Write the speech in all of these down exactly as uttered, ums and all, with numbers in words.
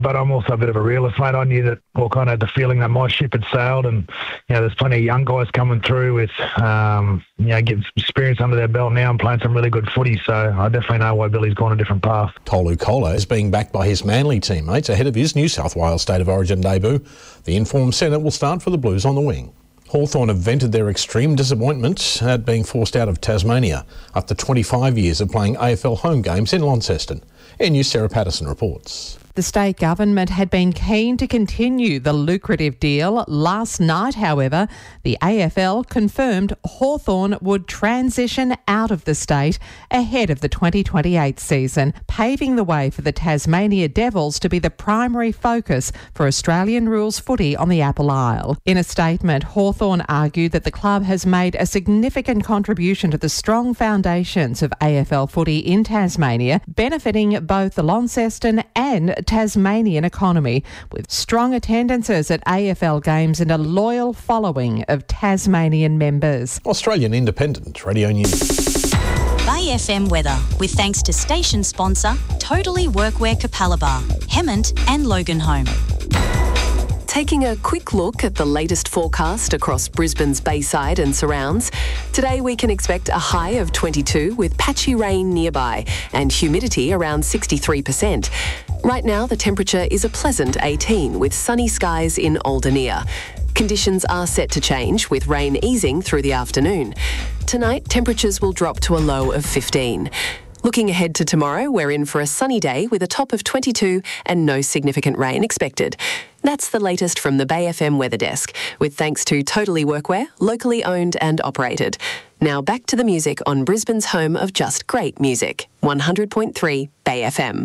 But I'm also a bit of a realist, mate. I knew that, or kind of had the feeling that my ship had sailed, and you know, there's plenty of young guys coming through with, um, you know, getting some experience under their belt now and playing some really good footy. So I definitely know why Billy's gone a different path. Tolu Kola is being backed by his Manly teammates ahead of his New South Wales State of Origin debut. The informed centre will start for the Blues on the wing. Hawthorn have vented their extreme disappointment at being forced out of Tasmania after twenty-five years of playing A F L home games in Launceston. N News Sarah Patterson reports. The state government had been keen to continue the lucrative deal. Last night, however, the A F L confirmed Hawthorn would transition out of the state ahead of the twenty twenty-eight season, paving the way for the Tasmania Devils to be the primary focus for Australian rules footy on the Apple Isle. In a statement, Hawthorn argued that the club has made a significant contribution to the strong foundations of A F L footy in Tasmania, benefiting both the Launceston and Tasmanian economy, with strong attendances at A F L games and a loyal following of Tasmanian members. Australian Independent Radio News. Bay F M weather, with thanks to station sponsor Totally Workwear Capalaba, Hemmant and Loganholme. Taking a quick look at the latest forecast across Brisbane's Bayside and surrounds. Today we can expect a high of twenty-two with patchy rain nearby and humidity around sixty-three percent. Right now the temperature is a pleasant eighteen with sunny skies in Alderney. Conditions are set to change with rain easing through the afternoon. Tonight temperatures will drop to a low of fifteen. Looking ahead to tomorrow, we're in for a sunny day with a top of twenty-two and no significant rain expected. That's the latest from the Bay F M Weather Desk, with thanks to Totally Workwear, locally owned and operated. Now back to the music on Brisbane's home of just great music, one hundred point three Bay F M.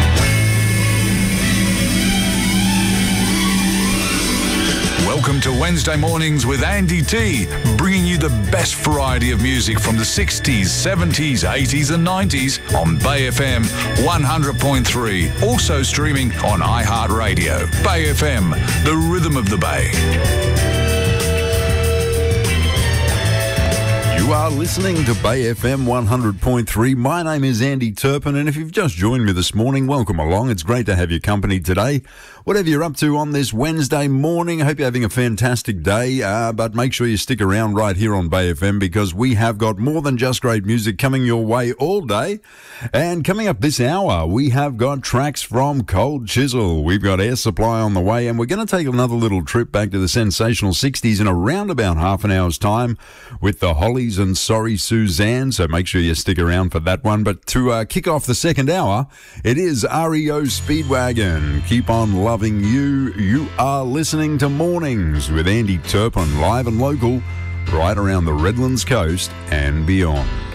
Welcome to Wednesday Mornings with Andy T, bringing you the best variety of music from the sixties, seventies, eighties and nineties on Bay F M one hundred point three. Also streaming on iHeartRadio. Bay F M, the rhythm of the Bay. You are listening to Bay F M one hundred point three. My name is Andy Turpin, and if you've just joined me this morning, welcome along. It's great to have your company today. Whatever you're up to on this Wednesday morning, I hope you're having a fantastic day, uh, but make sure you stick around right here on Bay F M because we have got more than just great music coming your way all day. And coming up this hour, we have got tracks from Cold Chisel. We've got Air Supply on the way, and we're going to take another little trip back to the sensational sixties in around about half an hour's time with the Hollies and Sorry Suzanne, so make sure you stick around for that one. But to uh, kick off the second hour, it is R E O Speedwagon. Keep on loving you. You are listening to Mornings with Andy Turpin, live and local, right around the Redlands coast and beyond.